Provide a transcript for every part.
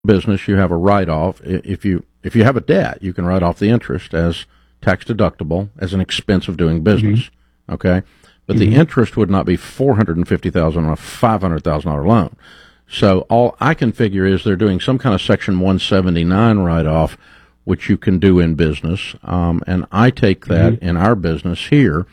business, you have a write-off. If you have a debt, you can write off the interest as tax deductible as an expense of doing business. Mm-hmm. Okay, but the interest would not be $450,000 on a $500,000 loan. So all I can figure is they're doing some kind of Section 179 write-off, which you can do in business, and I take that in our business here.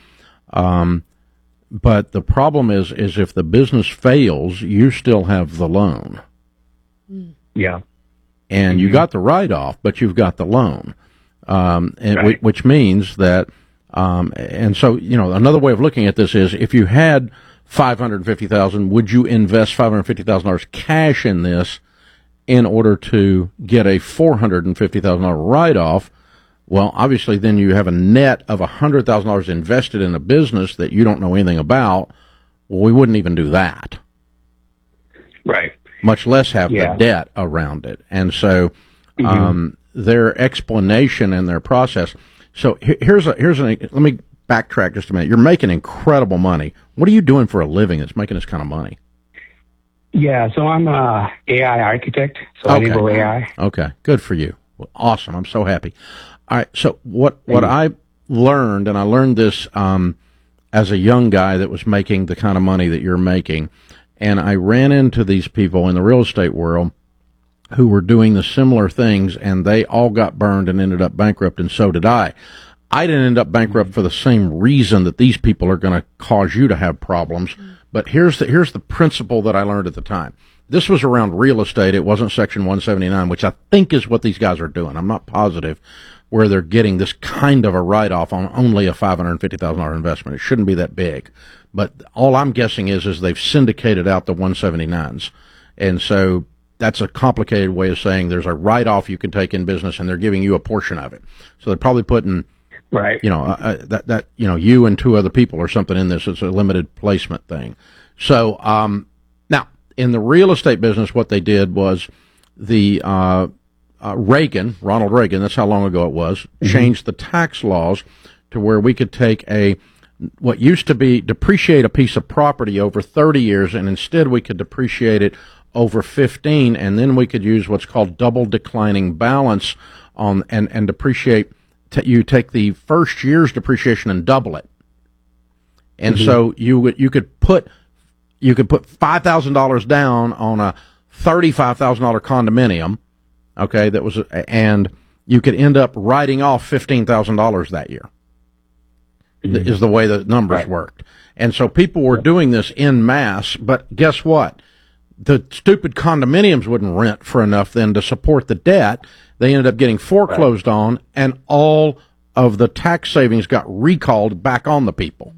But the problem is if the business fails, you still have the loan. Yeah. And you got the write-off, but you've got the loan, right. Which means that, and so, another way of looking at this is if you had $550,000, would you invest $550,000 cash in this in order to get a $450,000 write-off? Well, obviously, then you have a net of $100,000 invested in a business that you don't know anything about. Well, we wouldn't even do that. Right. Much less have the debt around it. And so their explanation and their process. So let me backtrack just a minute. You're making incredible money. What are you doing for a living that's making this kind of money? Yeah, so I'm a AI architect, so I enable AI. Okay, good for you. Well, awesome. I'm so happy. All right, so what I learned, and I learned this as a young guy that was making the kind of money that you're making, and I ran into these people in the real estate world who were doing the similar things, and they all got burned and ended up bankrupt, and so did I. I didn't end up bankrupt for the same reason that these people are going to cause you to have problems. But here's the principle that I learned at the time. This was around real estate. It wasn't Section 179, which I think is what these guys are doing. I'm not positive where they're getting this kind of a write-off on only a $550,000 investment. It shouldn't be that big. But all I'm guessing is they've syndicated out the 179s. And so that's a complicated way of saying there's a write-off you can take in business, and they're giving you a portion of it. So they're probably putting... Right. You and two other people or something in this. It's a limited placement thing. So, now in the real estate business, what they did was the, Ronald Reagan, that's how long ago it was, changed the tax laws to where we could take what used to be depreciate a piece of property over 30 years, and instead we could depreciate it over 15, and then we could use what's called double declining balance and depreciate. You take the first year's depreciation and double it, and so you could put $5,000 down on a $35,000 condominium, okay, and you could end up writing off $15,000 that year. Is the way the numbers worked, and so people were doing this en masse. But guess what? The stupid condominiums wouldn't rent for enough then to support the debt. They ended up getting foreclosed on, and all of the tax savings got recalled back on the people.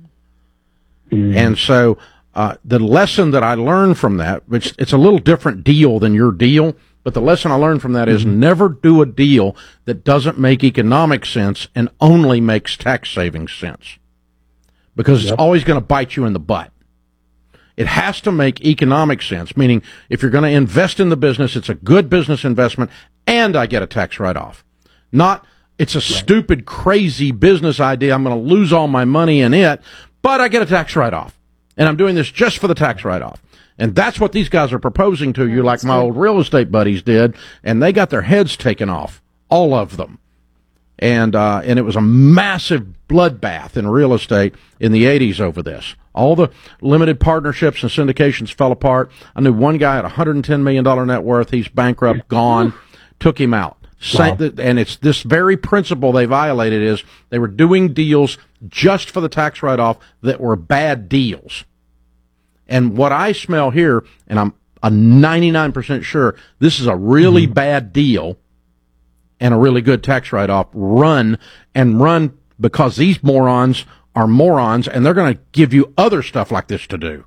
And so the lesson that I learned from that, which it's a little different deal than your deal, but the lesson I learned from that is never do a deal that doesn't make economic sense and only makes tax savings sense, because it's always going to bite you in the butt. It has to make economic sense, meaning if you're going to invest in the business, it's a good business investment, and I get a tax write-off. Not, it's a stupid, crazy business idea, I'm going to lose all my money in it, but I get a tax write-off. And I'm doing this just for the tax write-off. And that's what these guys are proposing to you, like my old real estate buddies did, and they got their heads taken off, all of them. And it was a massive bloodbath in real estate in the 80s over this. All the limited partnerships and syndications fell apart. I knew one guy had $110 million net worth. He's bankrupt, gone, took him out. Wow. And it's this very principle they violated is they were doing deals just for the tax write-off that were bad deals. And what I smell here, and I'm 99% sure, this is a really bad deal and a really good tax write-off. Run because these morons are morons, and they're going to give you other stuff like this to do.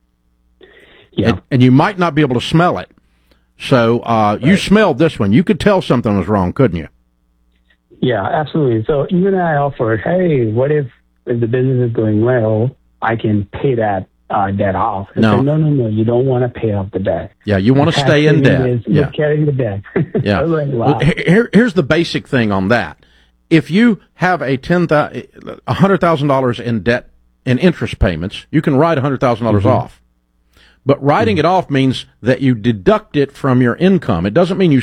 Yeah. And you might not be able to smell it. So you smelled this one. You could tell something was wrong, couldn't you? Yeah, absolutely. So even I offered, hey, what if the business is going well, I can pay that debt off? No. Said, no, you don't want to pay off the debt. Yeah, you want to stay in debt. You're carrying the debt. Yeah. Like, wow. Well, here's the basic thing on that. If you have $100,000 in debt in interest payments, you can write $100,000 off. But writing it off means that you deduct it from your income. It doesn't mean you